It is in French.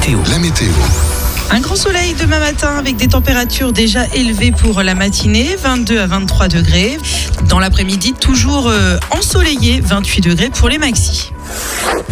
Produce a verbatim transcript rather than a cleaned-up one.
météo. La météo. Un grand soleil demain matin avec des températures déjà élevées pour la matinée, vingt-deux à vingt-trois degrés. Dans l'après-midi, toujours euh, ensoleillé, vingt-huit degrés pour les maxis.